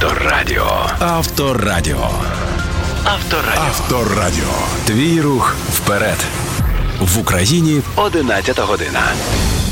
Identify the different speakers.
Speaker 1: Авторадіо. Авторадіо. Авторадіо. Авторадіо. Твій рух вперед. В Україні 11 година.